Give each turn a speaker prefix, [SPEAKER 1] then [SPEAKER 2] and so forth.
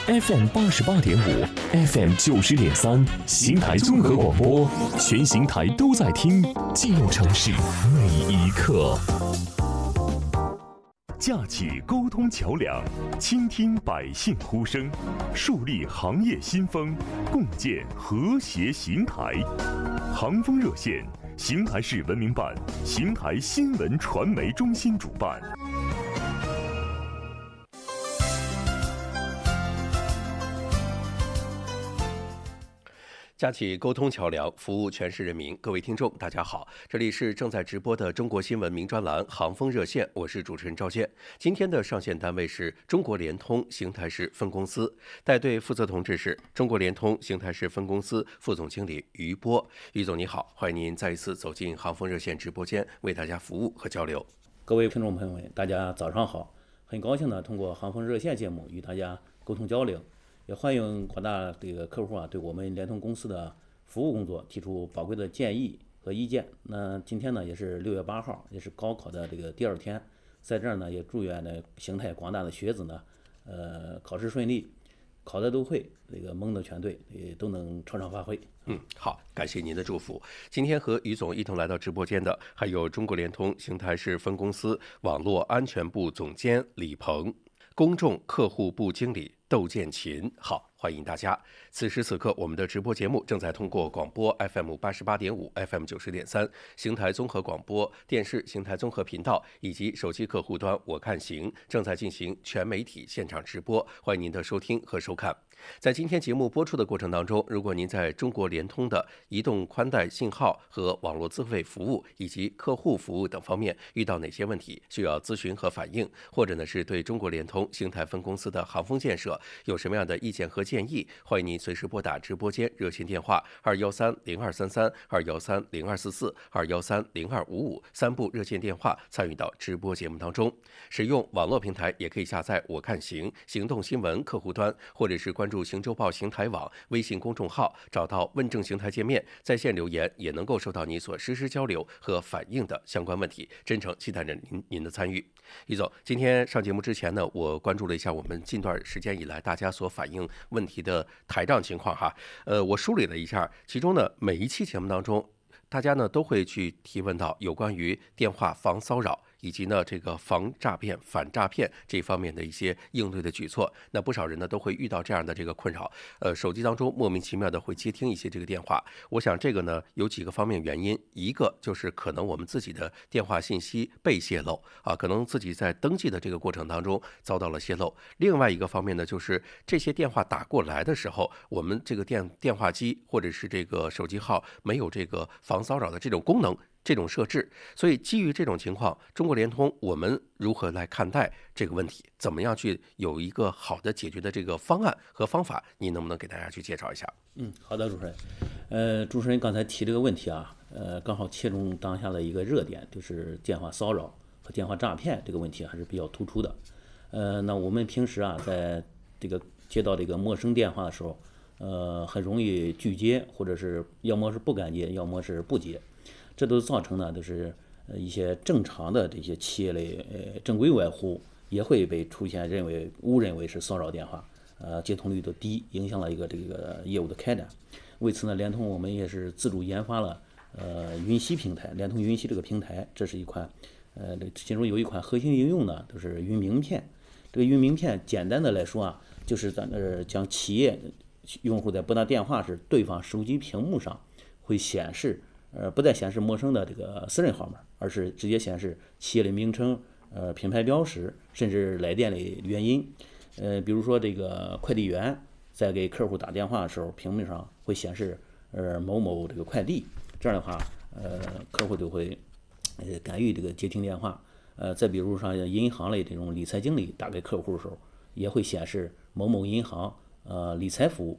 [SPEAKER 1] FM 88.5 ，FM 90.3，邢台综合广播，全邢台都在听，记录城市每一刻。架起沟通桥梁，倾听百姓呼声，树立行业新风，共建和谐邢台。航风热线，邢台市文明办、邢台新闻传媒中心主办。
[SPEAKER 2] 架起沟通桥梁，服务全市人民。各位听众，大家好，这里是正在直播的中国新闻名专栏《航风热线》，我是主持人赵健。今天的上线单位是中国联通邢台市分公司，带队负责同志是中国联通邢台市分公司副总经理于波。于总你好，欢迎您再一次走进航风热线直播间，为大家服务和交流。
[SPEAKER 3] 各位听众朋友们，大家早上好，很高兴呢通过航风热线节目与大家沟通交流。也欢迎广大这个客户对我们联通公司的服务工作提出宝贵的建议和意见。那今天呢也是6月8号，也是高考的这个第2天，在这儿呢也祝愿呢邢台广大的学子呢，考试顺利，考得都会，这个蒙的全对，也都能超常发挥。
[SPEAKER 2] 好，感谢您的祝福。今天和于总一同来到直播间的还有中国联通邢台市分公司网络安全部总监李鹏，公众客户部经理窦建琴。好，欢迎大家。此时此刻，我们的直播节目正在通过广播 FM 88.5、FM 90.3、邢台综合广播电视邢台综合频道以及手机客户端我看行正在进行全媒体现场直播，欢迎您的收听和收看。在今天节目播出的过程当中，如果您在中国联通的移动宽带信号和网络资费服务以及客户服务等方面遇到哪些问题需要咨询和反映，或者呢是对中国联通邢台分公司的航风建设有什么样的意见和建议，欢迎您随时拨打直播间热线电话213-0233、213-0244、213-0255三部热线电话参与到直播节目当中。使用网络平台也可以下载我看行行动新闻客户端，或者是关注行周报邢台网微信公众号，找到问政邢台界面，在线留言也能够收到你所实时交流和反映的相关问题，真诚期待着您的参与。于总，今天上节目之前呢，我关注了一下我们近段时间以来大家所反映问题的台账情况哈。我梳理了一下，其中呢每一期节目当中，大家呢都会去提问到有关于电话防骚扰以及呢这个防诈骗、反诈骗这方面的一些应对的举措。那不少人呢都会遇到这样的这个困扰，手机当中莫名其妙的会接听一些这个电话。我想这个呢有几个方面原因，一个就是可能我们自己的电话信息被泄露啊，可能自己在登记的这个过程当中遭到了泄露。另外一个方面呢，就是这些电话打过来的时候，我们这个电话机或者是这个手机号没有这个防骚扰的这种功能。这种设置，所以基于这种情况，中国联通我们如何来看待这个问题？怎么样去有一个好的解决的这个方案和方法？你能不能给大家去介绍一下？
[SPEAKER 3] 好的，主持人。主持人刚才提这个问题啊，刚好切中当下的一个热点，就是电话骚扰和电话诈骗这个问题还是比较突出的。那我们平时啊，在这个接到这个陌生电话的时候，很容易拒接，或者是要么是不敢接，要么是不接。这都造成呢，就是一些正常的这些企业类正规外户也会被出现误认为是骚扰电话，接通率的低，影响了一个这个业务的开展。为此呢，联通我们也是自主研发了云息平台，联通云息这个平台，这是一款其中有一款核心应用呢，都是云名片。这个云名片简单的来说啊，就是咱将企业用户在拨打电话时，对方手机屏幕上会显示。不再显示陌生的这个私人号码，而是直接显示企业的名称、品牌标识，甚至来电的原因。比如说这个快递员在给客户打电话的时候，屏幕上会显示某某这个快递，这样的话，客户就会敢于这个接听电话。再比如像银行类这种理财经理打给客户的时候，也会显示某某银行理财服务，